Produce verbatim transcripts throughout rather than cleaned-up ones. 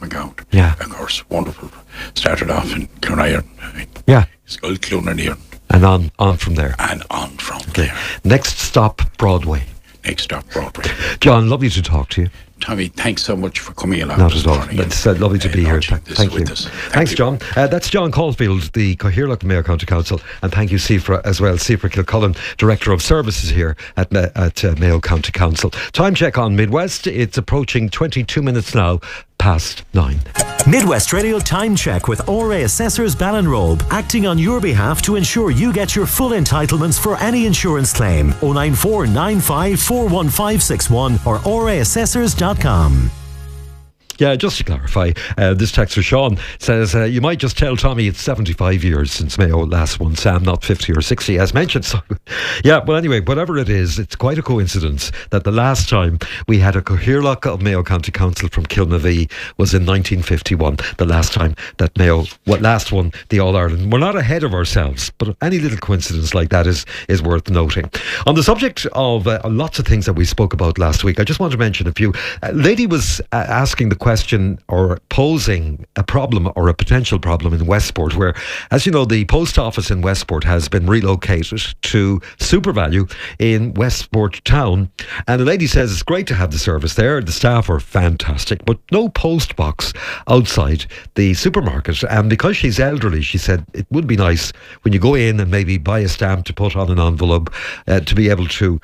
McGowan. Yeah. Of course, wonderful. Started off in Clonairon. Yeah. Skull Clonairon. And on, on from there. And on from Okay. there. Next stop, Broadway. Next stop, Broadway. John, lovely to talk to you. Tommy, thanks so much for coming along. Not this at all. morning. It's uh, lovely to be here. Th- This thank with you. us. Thank Thanks, you. John. Uh, that's John Caulfield, the Cathaoirleach Mayo County Council, and thank you, Sifra, as well. Sifra Kilcullen, Director of Services here at, uh, at uh, Mayo County Council. Time check on Midwest. It's approaching twenty-two minutes now past nine. Midwest Radio Time Check with O R A Assessors Ballinrobe, acting on your behalf to ensure you get your full entitlements for any insurance claim. oh nine four nine five four one five six one or o r a assessors dot com. Yeah, just to clarify, uh, this texter Sean says, uh, you might just tell Tommy it's seventy-five years since Mayo last won Sam, not fifty or sixty as mentioned. So, yeah, well anyway, whatever it is, it's quite a coincidence that the last time we had a Cathaoirleach of Mayo County Council from Kilnavee was in nineteen fifty-one, the last time that Mayo what last won the All-Ireland. We're not ahead of ourselves, but any little coincidence like that is, is worth noting. On the subject of uh, lots of things that we spoke about last week, I just want to mention a few. A lady was uh, asking the question or posing a problem or a potential problem in Westport, where, as you know, the post office in Westport has been relocated to SuperValu in Westport town, and the lady says it's great to have the service there, the staff are fantastic, but no post box outside the supermarket. And because she's elderly, she said it would be nice when you go in and maybe buy a stamp to put on an envelope uh, to be able to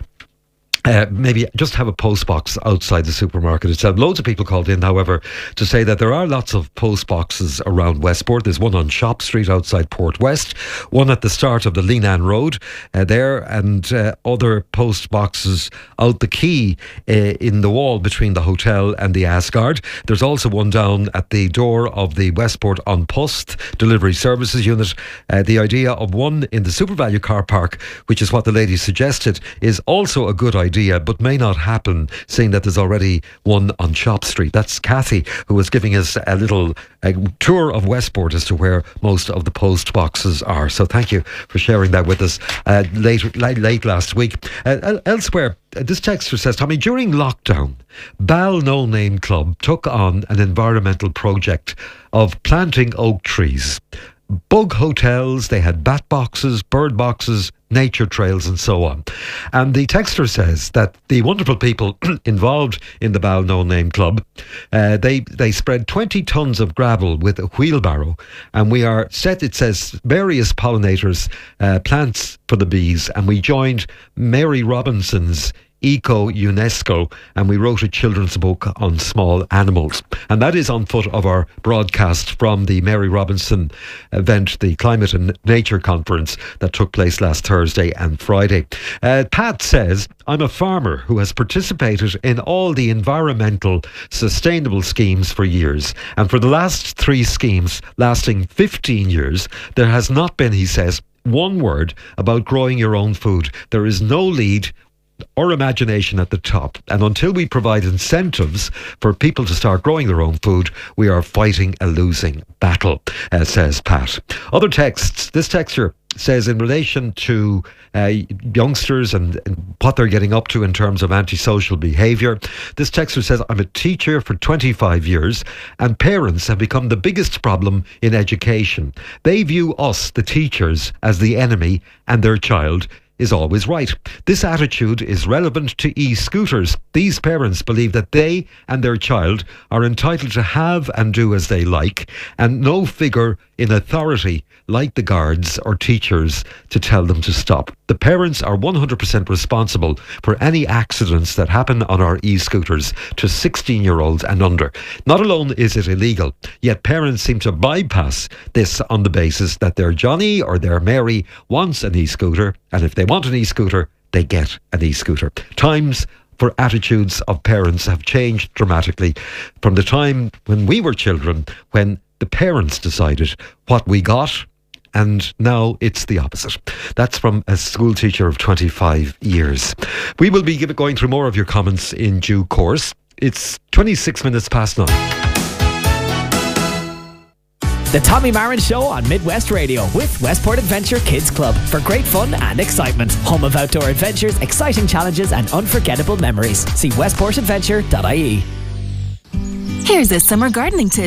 Uh, maybe just have a post box outside the supermarket itself. Loads of people called in, however, to say that there are lots of post boxes around Westport. There's one on Shop Street outside Port West, one at the start of the Leenan Road uh, there, and uh, other post boxes out the quay uh, in the wall between the hotel and the Asgard. There's also one down at the door of the Westport On Post Delivery Services Unit. Uh, the idea of one in the SuperValu car park, which is what the lady suggested, is also a good idea. Idea, but may not happen, seeing that there's already one on Shop Street. That's Kathy, who was giving us a little uh, tour of Westport as to where most of the post boxes are. So thank you for sharing that with us uh, late, late, late last week. Uh, elsewhere, uh, this texter says, Tommy, during lockdown, Bal No Name Club took on an environmental project of planting oak trees. Bug hotels, they had bat boxes, bird boxes, nature trails and so on. And the texter says that the wonderful people involved in the Bal No Name Club, uh, they they spread twenty tons of gravel with a wheelbarrow, and we are set, it says, various pollinators, uh, plants for the bees, and we joined Mary Robinson's Eco UNESCO, and we wrote a children's book on small animals. And that is on foot of our broadcast from the Mary Robinson event, the Climate and Nature Conference that took place last Thursday and Friday. Uh, Pat says, I'm a farmer who has participated in all the environmental sustainable schemes for years, and for the last three schemes lasting fifteen years, there has not been, he says, one word about growing your own food. There is no lead or imagination at the top, and until we provide incentives for people to start growing their own food, we are fighting a losing battle, uh, says Pat. Other texts. This texter says, in relation to uh, youngsters and, and what they're getting up to in terms of antisocial behaviour, this texter says, I'm a teacher for twenty-five years, and parents have become the biggest problem in education. They view us, the teachers, as the enemy, and their child is always right. This attitude is relevant to e-scooters. These parents believe that they and their child are entitled to have and do as they like, and no figure in authority like the guards or teachers to tell them to stop. The parents are one hundred percent responsible for any accidents that happen on our e-scooters to sixteen year olds and under. Not alone is it illegal, yet parents seem to bypass this on the basis that their Johnny or their Mary wants an e-scooter, and if they want an e-scooter, they get an e-scooter. Times for attitudes of parents have changed dramatically from the time when we were children, when the parents decided what we got, and now it's the opposite. That's from a school teacher of twenty-five years. We will be going through more of your comments in due course. It's twenty-six minutes past nine. The Tommy Marin Show on Midwest Radio with Westport Adventure Kids Club for great fun and excitement. Home of outdoor adventures, exciting challenges and unforgettable memories. See westport adventure dot I E. Here's a summer gardening tip.